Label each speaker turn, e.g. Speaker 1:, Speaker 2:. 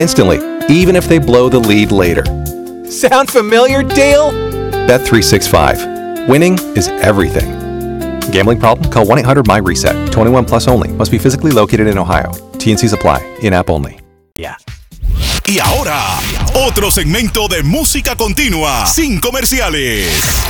Speaker 1: instantly, even if they blow the lead later.
Speaker 2: Sound familiar, Dale?
Speaker 1: Bet365. Winning is everything. Gambling problem? Call 1-800-MY-RESET. 21 plus only. Must be physically located in Ohio. T&Cs apply. In-app only.
Speaker 2: Yeah.
Speaker 3: Y ahora, otro segmento de música continua, sin comerciales.